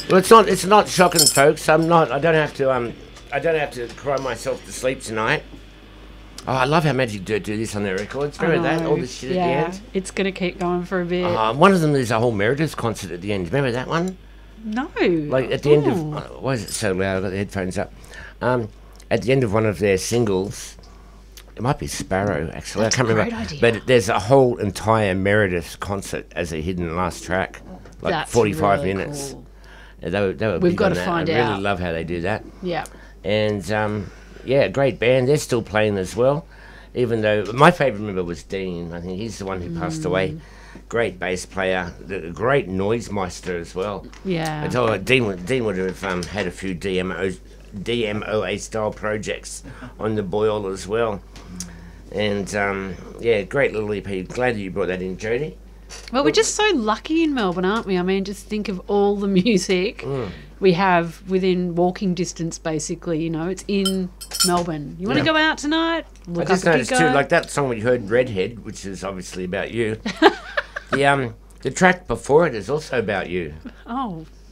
Well, it's not shocking, folks. I don't have to cry myself to sleep tonight. Oh, I love how Magic do this on their records. Remember that? All this shit at the end? It's going to keep going for a bit. One of them is a whole Meredith concert at the end. Remember that one? No. Like at the end of... Why is it so loud? I've got the headphones up. At the end of one of their singles... It might be Sparrow, actually. That's I can't a great remember. idea. But there's a whole entire Meredith concert as a hidden last track. Like That's 45 really minutes. cool. Yeah, they were We've big got on to that. find I out. really love how they do that. Yeah. And, great band. They're still playing as well. Even though my favourite member was Dean. I think he's the one who passed away. Great bass player. Great noise meister as well. Yeah. I told you, Dean would have had a few DMOA style projects on the boil as well. And, great little EP. Glad that you brought that in, Jodie. Well, we're just so lucky in Melbourne, aren't we? I mean, just think of all the music we have within walking distance, basically. You know, it's in Melbourne. You want to go out tonight? Look I just up a noticed giggle. too, like that song we heard, Redhead, which is obviously about you. The track before it is also about you. Oh,